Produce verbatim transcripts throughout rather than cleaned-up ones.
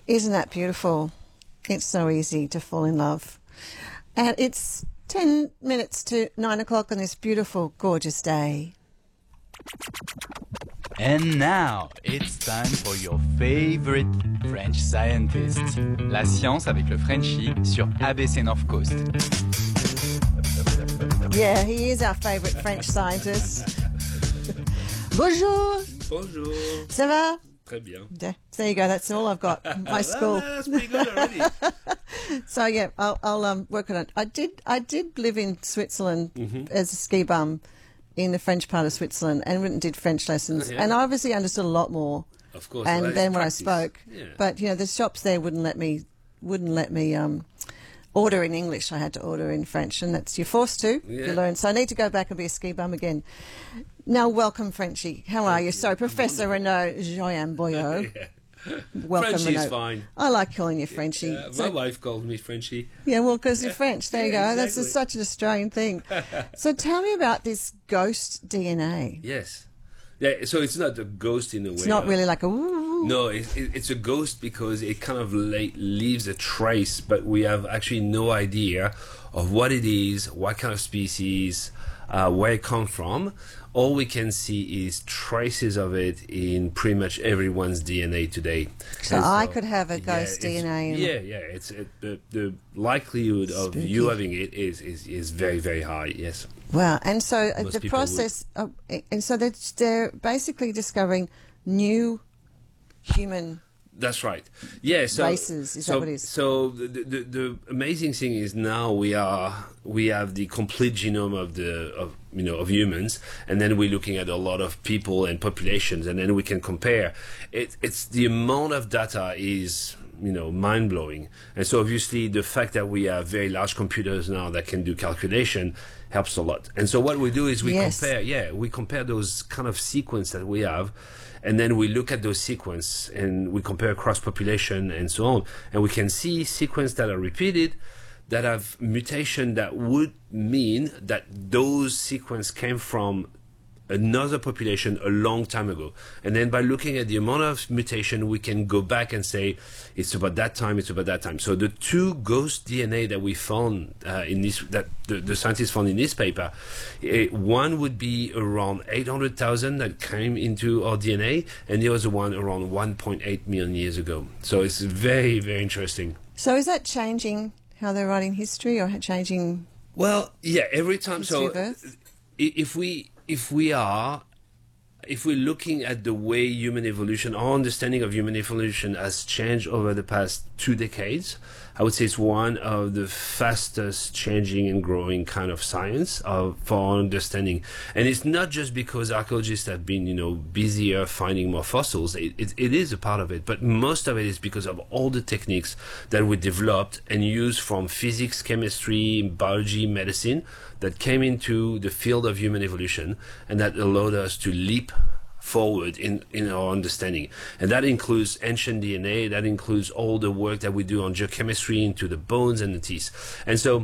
Isn't that beautiful? It's so easy to fall in love. And it's ten minutes to nine o'clock on this beautiful, gorgeous day. And now, it's time for your favorite French scientist. La science avec le Frenchie sur A B C North Coast. Yeah, he is our favourite French scientist. Bonjour. Bonjour. Ça va? Très bien. Yeah, there you go. That's all I've got. My school. That's pretty good already. So yeah, I'll, I'll um, work on it. I did. I did live in Switzerland Mm-hmm. as a ski bum in the French part of Switzerland, and went and did French lessons, Yeah. and I obviously understood a lot more. Of course. And well, then it's when practice. I spoke, Yeah. but you know, the shops there wouldn't let me wouldn't let me um, order in English. I had to order in French, and that's you're forced to. Yeah. You learn. So I need to go back and be a ski bum again. Now, welcome, Frenchie. How are you? So, Professor Renaud Joyan Boyot. Yeah. Welcome, Frenchie's Renaud. fine. I like calling you Frenchie. Uh, So- my wife called me Frenchie. yeah, well, because you're French. There you Yeah, go. That's exactly. just such an Australian thing. So tell me about this ghost D N A. Yes. Yeah. So it's not a ghost in a way. It's not of- really like a ooh. No, it, it, it's a ghost because it kind of la- leaves a trace, but we have actually no idea of what it is, what kind of species, uh, where it comes from. All we can see is traces of it in pretty much everyone's D N A today. So And I could have a ghost it's- D N A in- Yeah, yeah. It's it, the the likelihood of Spooky. you having it is, is is very very high. Yes. Wow. And so uh, Most the people would. process, of, and so they're, they're basically discovering new human. That's right. Yeah. So Races, is that so, what it is? So the, the the amazing thing is now we are we have the complete genome of the of you know of humans, and then we're looking at a lot of people and populations, and then we can compare. It, it's the amount of data is you know mind blowing, and so obviously the fact that we have very large computers now that can do calculation helps a lot. And so what we do is we Yes. compare. Yeah, we compare those kind of sequence that we have. And then we look at those sequence and we compare across population and so on. And we can see sequence that are repeated that have mutation that would mean that those sequence came from another population a long time ago. And then by looking at the amount of mutation, we can go back and say, it's about that time, it's about that time. So the two ghost D N A that we found uh, in this, that the, the scientists found in this paper, eh, one would be around eight hundred thousand that came into our D N A, and the other one around one point eight million years ago. So it's very, very interesting. So is that changing how they're writing history, or changing? Well, yeah, every time. History So of Earth? i- if we if we are if we're looking at the way human evolution, our understanding of human evolution has changed over the past two decades, I would say it's one of the fastest changing and growing kind of science of, for our understanding. And it's not just because archaeologists have been, you know, busier finding more fossils. It, it, it is a part of it, but most of it is because of all the techniques that we developed and used from physics, chemistry, biology, medicine that came into the field of human evolution, and that allowed us to leap forward in, in our understanding. And that includes ancient D N A, that includes all the work that we do on geochemistry into the bones and the teeth. And so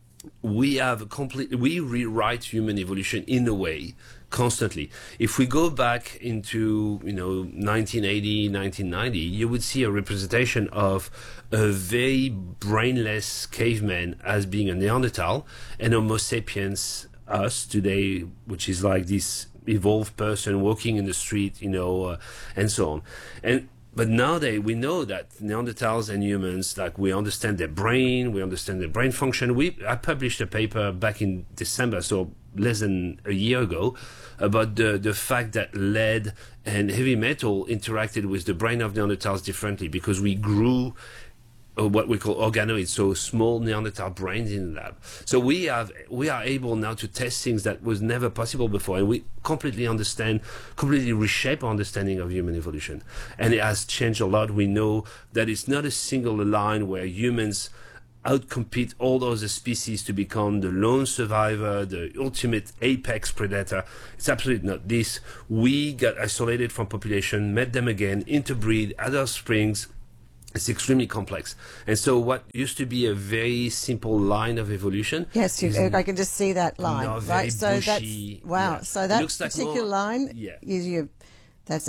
we have complete, we rewrite human evolution in a way constantly. If we go back into, you know, nineteen eighty, nineteen ninety, you would see a representation of a very brainless caveman as being a Neanderthal, and Homo sapiens, us today, which is like this evolved person walking in the street, you know, uh, and so on. And but nowadays we know that Neanderthals and humans, like, we understand their brain, we understand their brain function. We I published a paper back in December, so less than a year ago, about the the fact that lead and heavy metal interacted with the brain of Neanderthals differently, because we grew uh, what we call organoids, so small Neanderthal brains in the lab. So we have we are able now to test things that was never possible before, and we completely understand, completely reshape our understanding of human evolution. And it has changed a lot. We know that it's not a single line where humans outcompete all other species to become the lone survivor, the ultimate apex predator. It's absolutely not this. We got isolated from population, met them again, interbreed, had offsprings. It's extremely complex. And so what used to be a very simple line of evolution. Yes, you, is I can just see that line, now very right? So bushy. that's wow. Yeah. So It that looks like particular more- line, Yeah. you, you, that's out.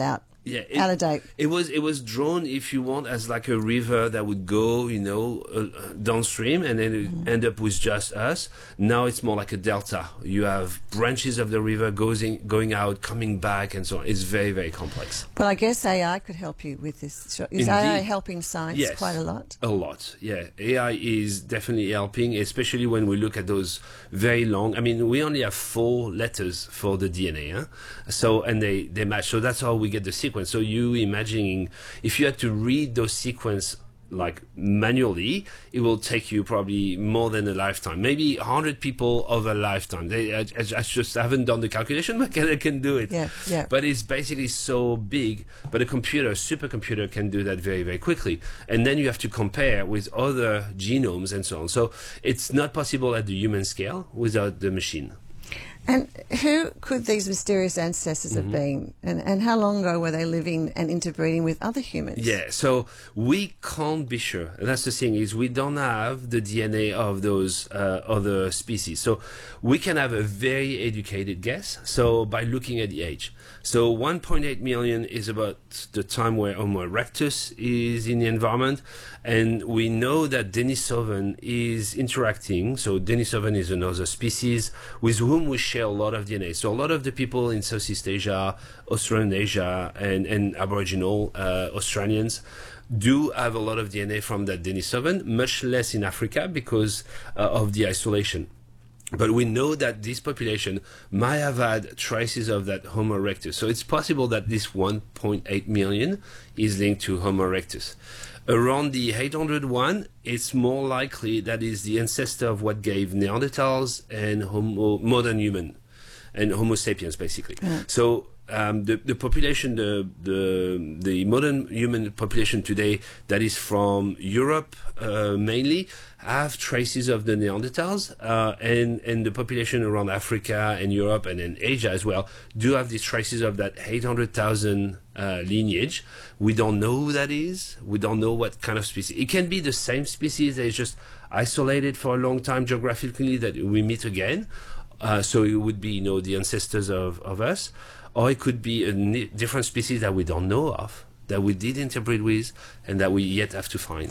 Yeah, it, out of date. It was it was drawn, if you want, as like a river that would go, you know, uh, downstream, and then it Mm-hmm. end up with just us. Now it's more like a delta. You have branches of the river goes in, going out, coming back, and so on. It's very very complex. Well, I guess A I could help you with this. Is A I Indeed. helping science Yes. quite a lot? A lot, yeah. A I is definitely helping, especially when we look at those very long. I mean, we only have four letters for the D N A, huh? So and they they match. So that's how we get the sequence. So you imagining if you had to read those sequence like manually, it will take you probably more than a lifetime, maybe one hundred people over a lifetime. They, I, I just haven't done the calculation, but I can do it. Yeah, yeah. But it's basically so big, but a computer, a supercomputer can do that very, very quickly. And then you have to compare with other genomes and so on. So it's not possible at the human scale without the machine. And who could these mysterious ancestors Mm-hmm. have been? And, and how long ago were they living and interbreeding with other humans? Yeah, so we can't be sure. And that's the thing, is we don't have the D N A of those uh, other species. So we can have a very educated guess. So by looking at the age. So one point eight million is about the time where Homo erectus is in the environment. And we know that Denisovan is interacting. So Denisovan is another species with whom we share a lot of D N A. So a lot of the people in Southeast Asia, Australasia, and, and Aboriginal uh, Australians do have a lot of D N A from that Denisovan, much less in Africa because uh, of the isolation. But we know that this population might have had traces of that Homo erectus. So it's possible that this one point eight million is linked to Homo erectus. Around the eight hundred one, it's more likely that is the ancestor of what gave Neanderthals and Homo, modern human, and Homo sapiens, basically. Mm. So um, the the population, the the the modern human population today, that is from Europe uh, mainly, have traces of the Neanderthals, uh, and and the population around Africa and Europe and in Asia as well do have these traces of that eight hundred thousand uh, lineage. We don't know who that is. We don't know what kind of species. It can be the same species that is just isolated for a long time geographically that we meet again. Uh, so it would be, you know, the ancestors of, of us, or it could be a n- different species that we don't know of, that we did interbreed with, and that we yet have to find.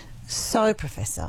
So, Professor,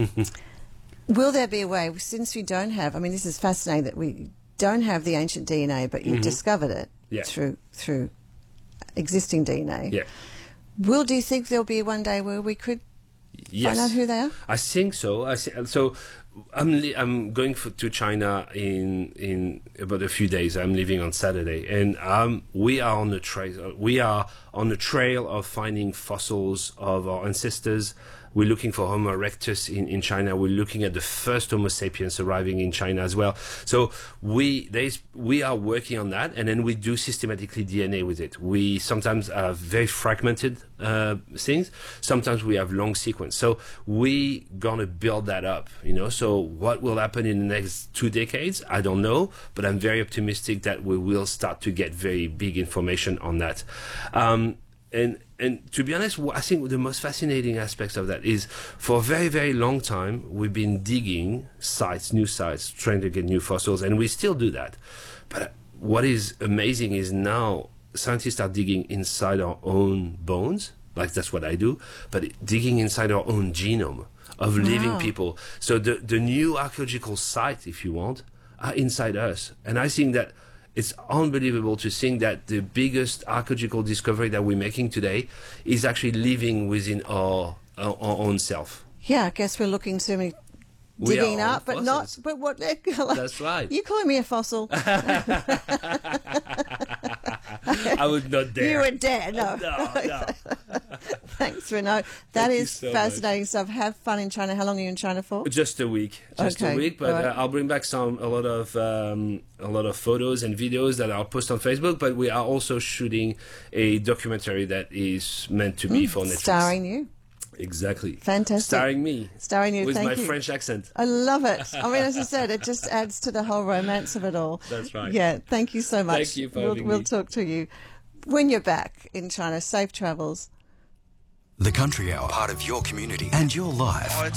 will there be a way, since we don't have, I mean, this is fascinating that we don't have the ancient D N A, but you've mm-hmm. discovered it yeah. through through existing D N A. Yeah. Will, do you think there'll be one day where we could yes. find out who they are? I think so. I th- so I'm li- I'm going for, to China in in about a few days. I'm leaving on Saturday, and um, we are on the trail. We are on the trail of finding fossils of our ancestors. We're looking for Homo erectus in, in China. We're looking at the first Homo sapiens arriving in China as well. So we there's, we are working on that, and then we do systematically D N A with it. We sometimes have very fragmented uh, things. Sometimes we have long sequence. So we gonna build that up, you know. So what will happen in the next two decades? I don't know, but I'm very optimistic that we will start to get very big information on that. Um, And and to be honest, I think the most fascinating aspects of that is for a very, very long time, we've been digging sites, new sites, trying to get new fossils, and we still do that. But what is amazing is now scientists are digging inside our own bones, like that's what I do, but digging inside our own genome of living wow. people. So the, the new archaeological sites, if you want, are inside us. And I think that it's unbelievable to think that the biggest archaeological discovery that we're making today is actually living within our, our, our own self. Yeah, I guess we're looking to me We digging are up, but fossils. not. But what? That's right. You calling me a fossil? I would not dare. You would dare? No. No, no. Thanks, Renaud. That Thank you is so fascinating stuff. Have fun in China. How long are you in China for? Just a week, just Okay, a week. But all right. uh, I'll bring back some a lot of um, a lot of photos and videos that I'll post on Facebook. But we are also shooting a documentary that is meant to be for Netflix. Starring you. Exactly. Fantastic. Starring me. Starring you. With Thank my you. French accent. I love it. I mean, as I said, it just adds to the whole romance of it all. That's right. Yeah. Thank you so much. Thank you for we'll, having we'll me. talk to you when you're back in China. Safe travels. The Country Hour, part of your community and your life.